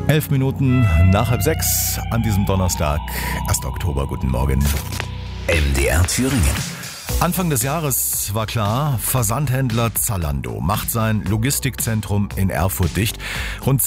11 Minuten nach 5:30 an diesem Donnerstag, 1. Oktober. Guten Morgen. MDR Thüringen. Anfang des Jahres war klar, Versandhändler Zalando macht sein Logistikzentrum in Erfurt dicht. Rund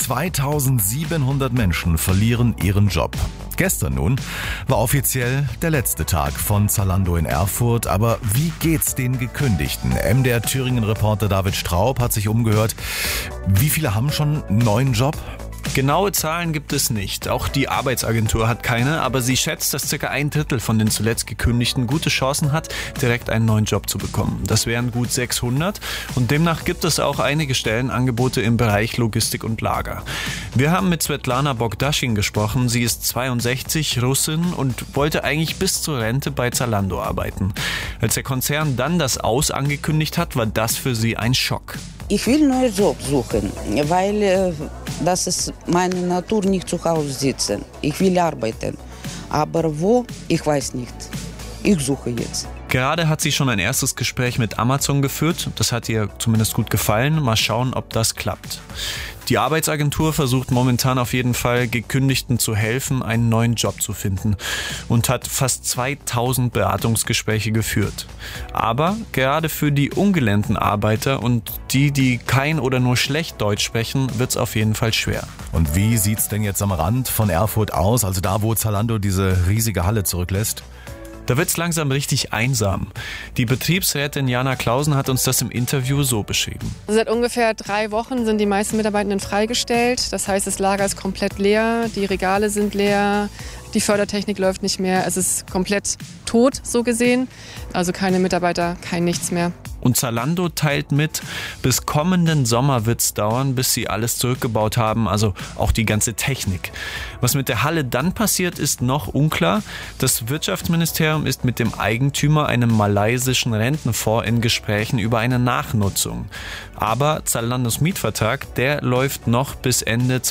2700 Menschen verlieren ihren Job. Gestern nun war offiziell der letzte Tag von Zalando in Erfurt. Aber wie geht's den Gekündigten? MDR Thüringen-Reporter David Straub hat sich umgehört. Wie viele haben schon einen neuen Job? Genaue Zahlen gibt es nicht. Auch die Arbeitsagentur hat keine, aber sie schätzt, dass ca. 1/3 von den zuletzt Gekündigten gute Chancen hat, direkt einen neuen Job zu bekommen. Das wären gut 600 und demnach gibt es auch einige Stellenangebote im Bereich Logistik und Lager. Wir haben mit Svetlana Bogdaschin gesprochen. Sie ist 62, Russin und wollte eigentlich bis zur Rente bei Zalando arbeiten. Als der Konzern dann das Aus angekündigt hat, war das für sie ein Schock. Ich will einen neuen Job suchen, weil das ist meine Natur, nicht zu Hause sitzen. Ich will arbeiten, aber wo, ich weiß nicht. Ich suche jetzt. Gerade hat sie schon ein erstes Gespräch mit Amazon geführt. Das hat ihr zumindest gut gefallen. Mal schauen, ob das klappt. Die Arbeitsagentur versucht momentan auf jeden Fall, Gekündigten zu helfen, einen neuen Job zu finden und hat fast 2000 Beratungsgespräche geführt. Aber gerade für die ungelernten Arbeiter und die kein oder nur schlecht Deutsch sprechen, wird es auf jeden Fall schwer. Und wie sieht's denn jetzt am Rand von Erfurt aus, also da, wo Zalando diese riesige Halle zurücklässt? Da wird's langsam richtig einsam. Die Betriebsrätin Jana Klausen hat uns das im Interview so beschrieben. Seit ungefähr 3 Wochen sind die meisten Mitarbeitenden freigestellt. Das heißt, das Lager ist komplett leer, die Regale sind leer, die Fördertechnik läuft nicht mehr. Es ist komplett tot, so gesehen. Also keine Mitarbeiter, kein nichts mehr. Und Zalando teilt mit, bis kommenden Sommer wird es dauern, bis sie alles zurückgebaut haben, also auch die ganze Technik. Was mit der Halle dann passiert, ist noch unklar. Das Wirtschaftsministerium ist mit dem Eigentümer, einem malaysischen Rentenfonds, in Gesprächen über eine Nachnutzung. Aber Zalandos Mietvertrag, der läuft noch bis Ende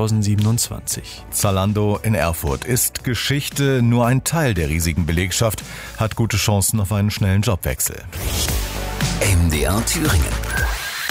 2027. Zalando in Erfurt ist Geschichte. Nur ein Teil der riesigen Belegschaft hat gute Chancen auf einen schnellen Jobwechsel. MDR Thüringen.